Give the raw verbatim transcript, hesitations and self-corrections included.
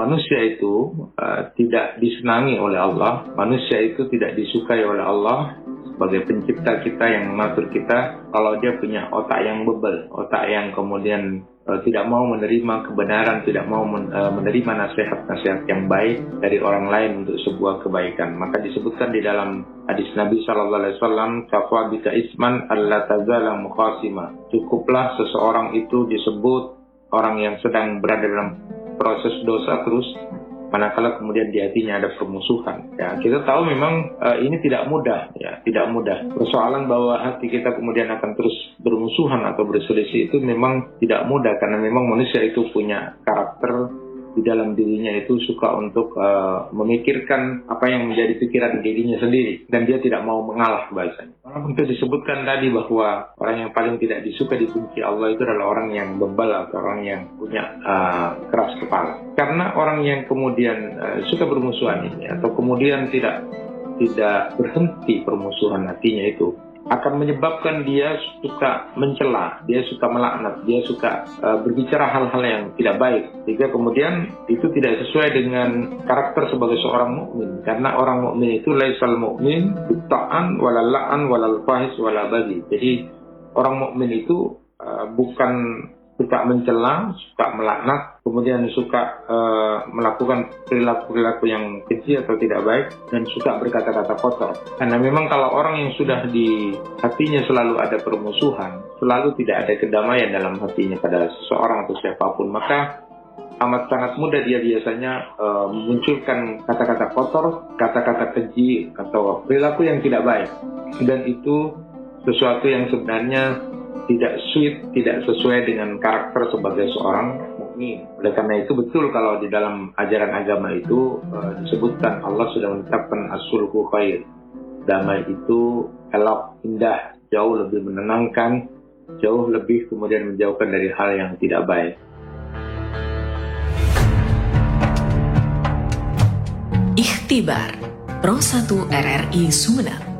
manusia itu uh, tidak disenangi oleh Allah, manusia itu tidak disukai oleh Allah sebagai pencipta kita yang mengatur kita kalau dia punya otak yang bebel, otak yang kemudian uh, tidak mau menerima kebenaran, tidak mau men, uh, menerima nasihat-nasihat yang baik dari orang lain untuk sebuah kebaikan. Maka disebutkan di dalam hadis Nabi Shallallahu Alaihi Wasallam, "Kafa bika isman alla tazala mukhasima." Cukuplah seseorang itu disebut orang yang sedang berada dalam proses dosa terus, manakala kemudian di hatinya ada permusuhan. Ya, kita tahu memang uh, ini tidak mudah, ya, tidak mudah. Persoalan bahwa hati kita kemudian akan terus bermusuhan atau berselisih itu memang tidak mudah, karena memang manusia itu punya karakter di dalam dirinya itu suka untuk uh, memikirkan apa yang menjadi pikiran dirinya sendiri, dan dia tidak mau mengalah bahasanya. Walaupun itu disebutkan tadi bahwa orang yang paling tidak disuka dibenci Allah itu adalah orang yang bebal atau orang yang punya uh, keras kepala. Karena orang yang kemudian uh, suka bermusuhan ini atau kemudian tidak tidak berhenti permusuhan hatinya itu akan menyebabkan dia suka mencela, dia suka melaknat, dia suka uh, berbicara hal-hal yang tidak baik. Sehingga kemudian itu tidak sesuai dengan karakter sebagai seorang mukmin. Karena orang mukmin itu laisal mukmin bitta'an walal la'an walal fahis walal baghi. Jadi orang mukmin itu uh, bukan suka mencela, suka melaknat, kemudian suka uh, melakukan perilaku-perilaku yang keji atau tidak baik, dan suka berkata-kata kotor. Karena memang kalau orang yang sudah di hatinya selalu ada permusuhan, selalu tidak ada kedamaian dalam hatinya pada seseorang atau siapapun, maka amat sangat mudah dia biasanya uh, memunculkan kata-kata kotor, kata-kata keji, atau perilaku yang tidak baik. Dan itu sesuatu yang sebenarnya tidak sweet, tidak sesuai dengan karakter sebagai seorang mukmin. Oleh karena itu betul kalau di dalam ajaran agama itu uh, disebutkan Allah sudah menetapkan as-sulhu khair. Damai itu elok, indah, jauh lebih menenangkan, jauh lebih kemudian menjauhkan dari hal yang tidak baik. Ikhtibar Pro satu R R I Sumeneb.